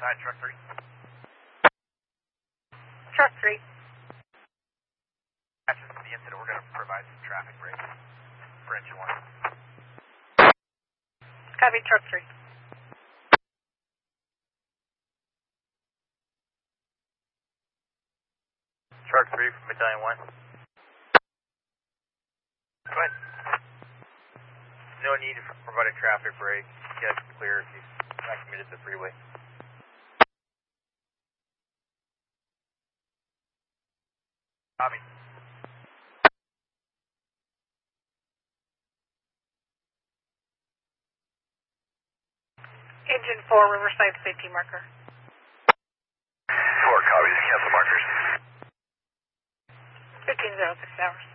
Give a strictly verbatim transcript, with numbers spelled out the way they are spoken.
Inside truck three. Truck three. After the incident, we're going to provide some traffic breaks for engine one. Copy, truck three. Truck three from Medallion one. Go ahead. No need to provide a traffic break. You guys can clear if you've not committed to the freeway. Copy. Engine four, Riverside safety marker. Four copies, cancel markers. fifteen oh six hours.